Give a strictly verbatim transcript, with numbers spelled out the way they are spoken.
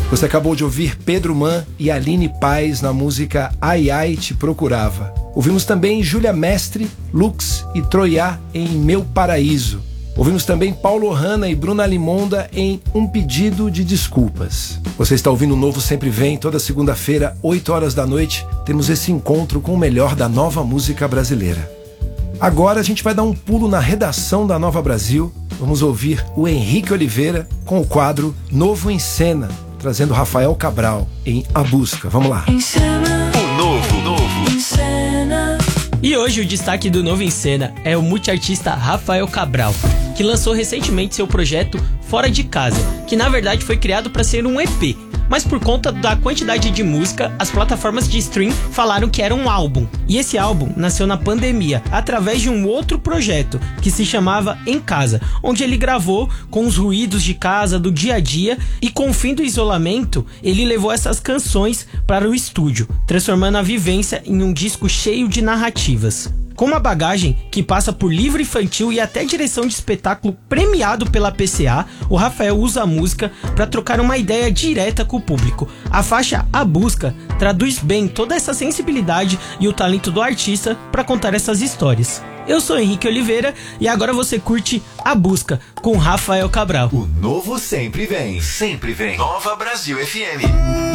Você acabou de ouvir Pedro Man e Aline Paz na música Ai Ai Te Procurava. Ouvimos também Júlia Mestre, Lux e Troiá em Meu Paraíso. Ouvimos também Paulo Ohana e Bruna Limonda em Um Pedido de Desculpas. Você está ouvindo o Novo Sempre Vem, toda segunda-feira, oito horas da noite. Temos esse encontro com o melhor da nova música brasileira. Agora a gente vai dar um pulo na redação da Nova Brasil. Vamos ouvir o Henrique Oliveira com o quadro Novo em Cena, trazendo Rafael Cabral em A Busca. Vamos lá. O novo, novo. Em Cena. E hoje o destaque do Novo em Cena é o multiartista Rafael Cabral, que lançou recentemente seu projeto Fora de Casa, que na verdade foi criado para ser um E P, mas por conta da quantidade de música, as plataformas de stream falaram que era um álbum. E esse álbum nasceu na pandemia, através de um outro projeto, que se chamava Em Casa, onde ele gravou com os ruídos de casa, do dia a dia, e com o fim do isolamento, ele levou essas canções para o estúdio, transformando a vivência em um disco cheio de narrativas. Com uma bagagem que passa por livro infantil e até direção de espetáculo premiado pela P C A, o Rafael usa a música para trocar uma ideia direta com o público. A faixa A Busca traduz bem toda essa sensibilidade e o talento do artista para contar essas histórias. Eu sou Henrique Oliveira e agora você curte A Busca com Rafael Cabral. O novo sempre vem. Sempre vem. Nova Brasil F M.